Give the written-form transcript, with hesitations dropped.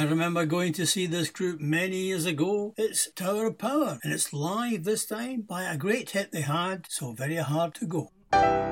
I remember going to see this group many years ago. It's Tower of Power, and it's live this time by a great hit they had, So Very Hard to Go.